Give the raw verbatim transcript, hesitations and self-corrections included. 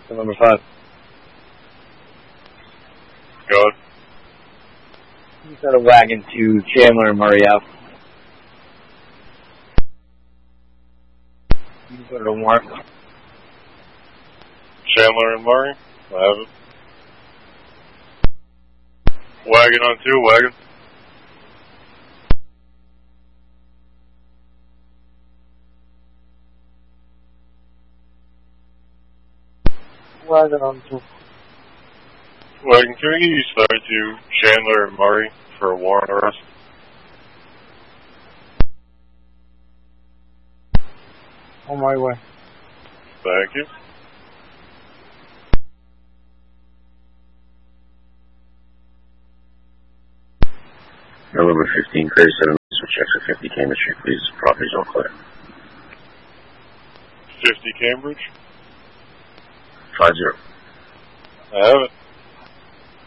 So number five. Go ahead. You got a wagon to Chandler and Murray Ave. You can put it on Mark. Chandler and Murray. I have it. Wagon on two, wagon. Wagon on two. Wagon, can we get you started to Chandler and Murray for a warrant arrest? On my way. Thank you. November fifteenth, thirty-seven minutes for checks at fifty Cambridge Street, please. Property's all clear. fifty Cambridge. Five zero. I have it.